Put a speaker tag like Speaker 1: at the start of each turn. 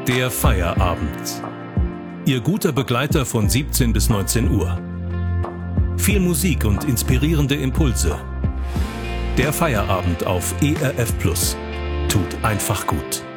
Speaker 1: Der Feierabend. Ihr guter Begleiter von 17 bis 19 Uhr. Viel Musik und inspirierende Impulse. Der Feierabend auf ERF Plus. Tut einfach gut.